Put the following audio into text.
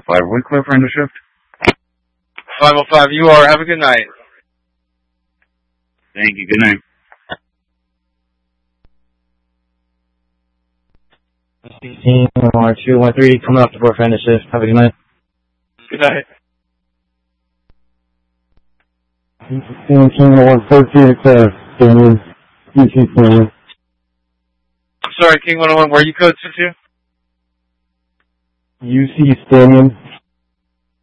505, we clear for end of shift? 505, you are. Have a good night. Thank you. Good night. Team R213 coming up to board for end of shift. Have a good night. Good night. Team 114, Stanley. UC Stanley. I'm sorry, King 101, where are you code to? UC Stanley.